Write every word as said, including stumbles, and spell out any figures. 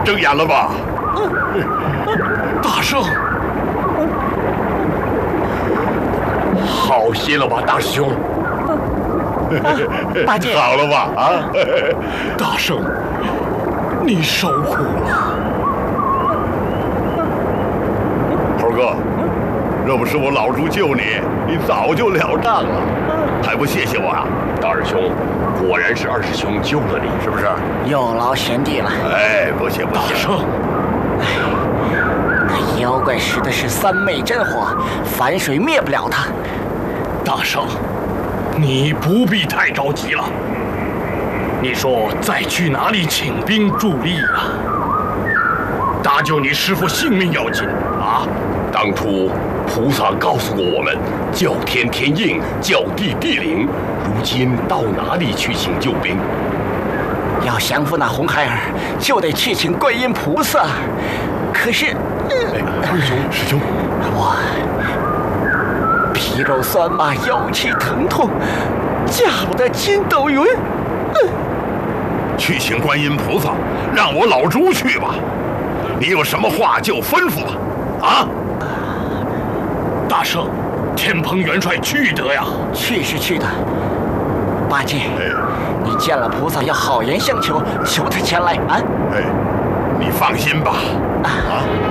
睁眼了吧？ 大圣， 好些了吧，大师兄？ 八戒， 好了吧？啊， 大圣，你受苦了。 猴哥，若不是我老猪救你，你早就了账了，还不谢谢我啊？大师兄，果然是二师兄救了你，是不是？ 有劳贤弟了。 哎，不谢不谢。 大圣， 那妖怪使的是三昧真火，反水灭不了他。 大圣，你不必太着急了。你说再去哪里请兵助力啊？搭救你师父性命要紧啊！ 当初菩萨告诉过我们，叫天天应，叫地地灵。如今到哪里去请救兵？ 要降服那红孩儿，就得去请观音菩萨。可是， 哎，师兄，师兄， 我皮肉酸麻，腰膝疼痛，驾不得筋斗云。嗯， 去请观音菩萨，让我老猪去吧。你有什么话就吩咐吧。啊！ 大圣，天蓬元帅去得呀。 去是去的。八戒， 哎， 你见了菩萨要好言相求，求他前来啊！ 哎，你放心吧。 啊。